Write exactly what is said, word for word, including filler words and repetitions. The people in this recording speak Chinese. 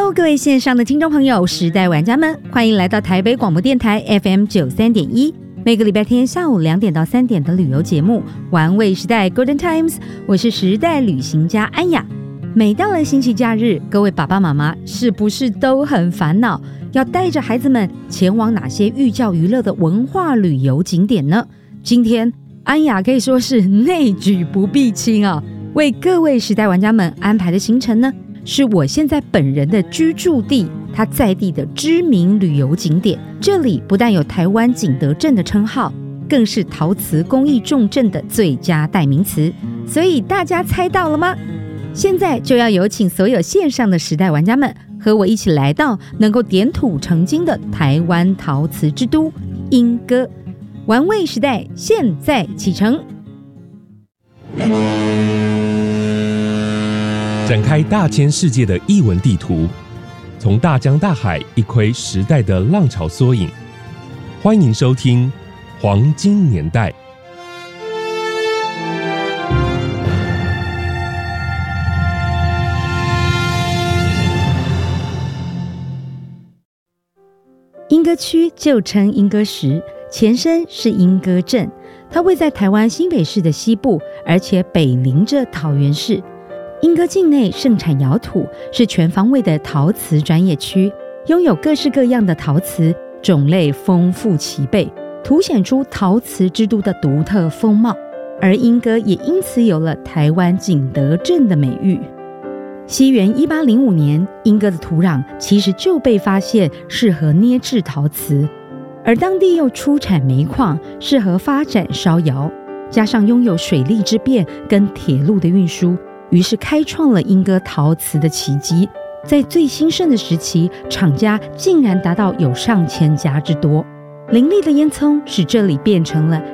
Hello， 各位线上的听众朋友，时代玩家们，欢迎来到台北广播电台 F M 九十三点一，每个礼拜天下午两点到三点的旅游节目玩味时代 Golden Times， 我是时代旅行家安雅。每到了星期假日，各位爸爸妈妈是不是都很烦恼，要带着孩子们前往哪些寓教于乐的文化旅游景点呢？今天安雅可以说是内举不避亲啊，为各位时代玩家们安排的行程呢，是我现在本人的居住地，它在地的知名旅游景点。这里不但有台湾景德镇的称号，更是陶瓷工艺重镇的最佳代名词。所以大家猜到了吗？现在就要有请所有线上的时代玩家们和我一起来到能够点土成金的台湾陶瓷之都莺歌。玩味时代现在启程， 展开大千世界的艺文地图，从大江大海一窥时代的浪潮缩影。欢迎收听《黄金年代》。 莺歌区旧称莺歌石，前身是莺歌镇，它位在台湾新北市的西部，而且北邻着桃园市。莺歌境内盛产窑土，是全方位的陶瓷专业区，拥有各式各样的陶瓷，种类丰富齐备，凸显出陶瓷之都的独特风貌。而莺歌也因此有了台湾景德镇的美誉。西元一八零五年，莺歌的土壤其实就被发现适合捏制陶瓷，而当地又出产煤矿，适合发展烧窑，加上拥有水利之便跟铁路的运输，于是开创了莺歌陶瓷的奇迹。在最兴盛的时期，厂家竟然达到有上千家之多。林立的烟囱使这里变成了